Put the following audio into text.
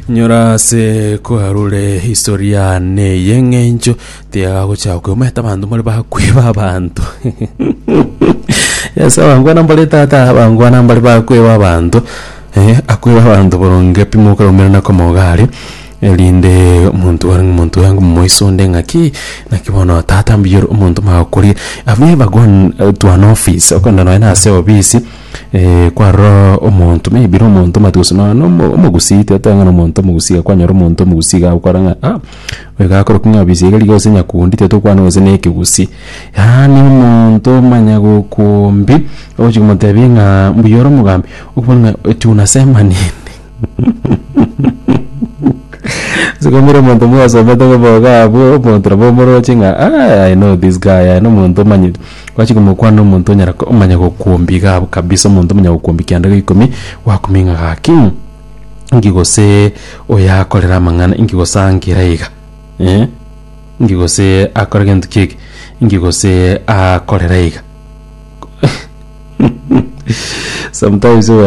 nyora se ko harule historia ne yengenjo tia go cha ko meta bandu muri ba kwiba bandu yasa bangwana mbale tata bangwana mbale ba kwiba bandu akwiba bandu boronge pimuka rumerana ko mogari elinde umuntu yangu moisonde ngaki nakibono tata mbiyoro umuntu makuri avye bagon to an office okonda no ina se obisi kwa ro umuntu maybe umuntu matusino no mugusite atanga no umuntu mugusiga kwa nyoro umuntu mugusiga ukoranga wega ko kunya bisi gali gose nyakundi teto kwa no zene kigusi yani umuntu manya gukumbi oje kumutebinga mbiyoro mugambi ukubona tunasema nini Sikomiro muntu mwaso metogo boga abo muntu bomoro chinga I know this guy I know muntu manyi kwachi kumukwana muntu nyara ko manya gukumbiga kabisa muntu manya gukumbika ndaga ikomi wakuminga haki ngigose oyakorera mangana ingigosangira iga ngigose akorega ntukiki ngigose akorera iga sometimes